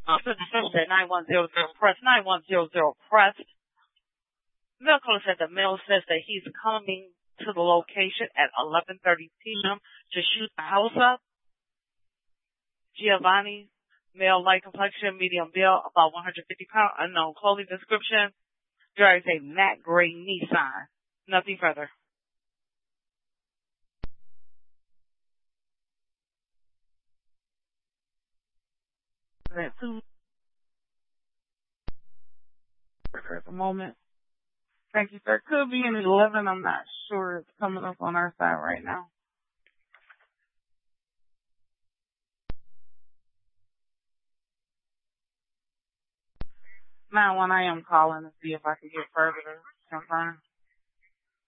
at 9100, press 9100, press. Mail caller said the mail says that he's coming to the location at 11:30 p.m. to shoot the house up. Giovanni, male, light complexion, medium build, about 150 pounds, unknown clothing description. Drives a matte gray Nissan. Nothing further. For the moment. Thank you, sir. Could be an 11. I'm not sure. It's coming up on our side right now. 9-1, I am calling to see if I can get further to confirm.